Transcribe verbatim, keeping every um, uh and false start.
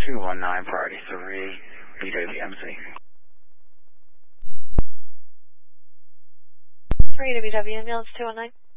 two one nine, priority three, B W M C. three W W, ambulance two one nine.